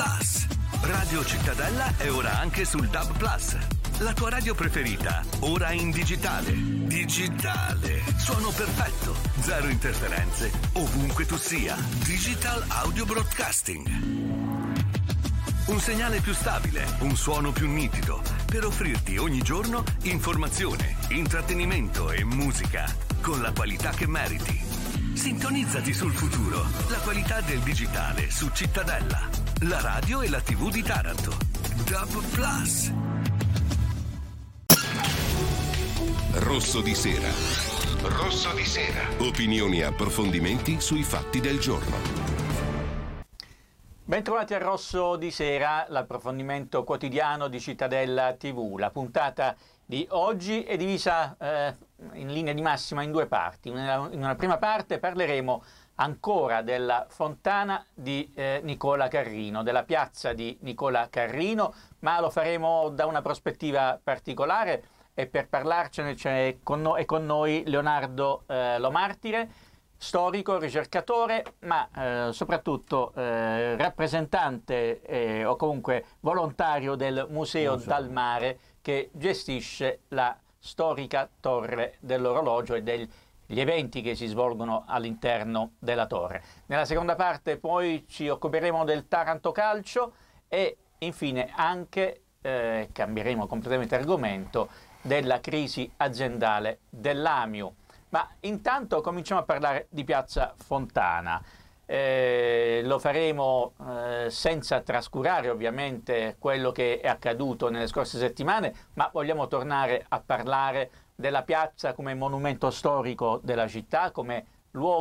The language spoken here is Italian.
Plus. Radio Cittadella è ora anche sul DAB Plus. La tua radio preferita, ora in digitale. Digitale. Suono perfetto. Zero interferenze. Ovunque tu sia. Digital Audio Broadcasting. Un segnale più stabile, un suono più nitido, per offrirti ogni giorno informazione, intrattenimento e musica con la qualità che meriti. Sintonizzati sul futuro, la qualità del digitale su Cittadella, la radio e la TV di Taranto. DAB Plus. Rosso di sera. Rosso di sera. Opinioni e approfondimenti sui fatti del giorno. Bentrovati a Rosso di Sera, l'approfondimento quotidiano di Cittadella TV. La puntata di oggi è divisa in linea di massima in due parti. In una prima parte parleremo ancora della fontana di Nicola Carrino, della piazza di Nicola Carrino, ma lo faremo da una prospettiva particolare e per parlarcene è con noi Leonardo Lomartire, storico, ricercatore, ma soprattutto rappresentante o comunque volontario del Museo Dal Mare, che gestisce la storica torre dell'orologio e degli eventi che si svolgono all'interno della torre. Nella seconda parte poi ci occuperemo del Taranto Calcio e infine anche, cambieremo completamente argomento, della crisi aziendale dell'Amiu. Ma intanto cominciamo a parlare di Piazza Fontana. Lo faremo senza trascurare ovviamente quello che è accaduto nelle scorse settimane, ma vogliamo tornare a parlare della piazza come monumento storico della città, come luogo